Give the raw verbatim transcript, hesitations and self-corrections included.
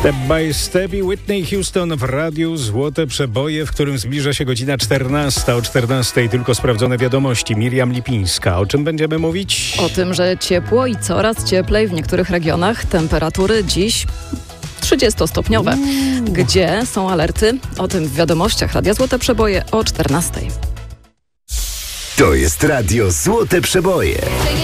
Step by Step i Whitney Houston w radiu Złote Przeboje, w którym zbliża się godzina czternasta. O czternastej tylko sprawdzone wiadomości. Miriam Lipińska. O czym będziemy mówić? O tym, że ciepło i coraz cieplej w niektórych regionach. Temperatury dziś trzydziestostopniowe. Gdzie są alerty? O tym w wiadomościach Radia Złote Przeboje o czternastej. To jest Radio Złote Przeboje.